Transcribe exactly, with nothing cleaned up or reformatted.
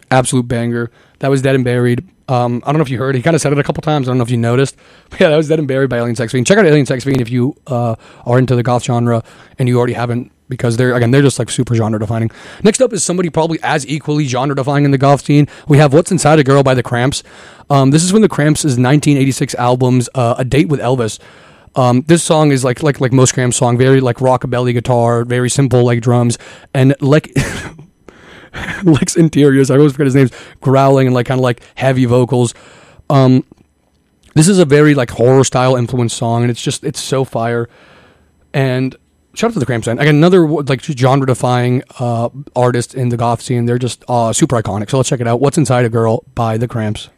absolute banger. That was Dead and Buried. Um, I don't know if you heard. He kind of said it a couple times. I don't know if you noticed. But yeah, that was Dead and Buried by Alien Sex Fiend. Check out Alien Sex Fiend if you uh, are into the goth genre and you already haven't, because they're, again, they're just like super genre defining. Next up is somebody probably as equally genre defining in the goth scene. We have What's Inside a Girl by the Cramps. Um, this is from the Cramps' nineteen eighty-six albums, uh, A Date with Elvis. Um, this song is like like like most Cramps song, very like rockabilly guitar, very simple like drums, and like Lex Interiors, I always forget his names, growling and like kind of like heavy vocals. Um, this is a very like horror style influenced song, and it's just it's so fire. And shout out to the Cramps. Again, another like genre defying uh, artist in the goth scene. They're just uh, super iconic. So let's check it out. What's Inside a Girl by the Cramps.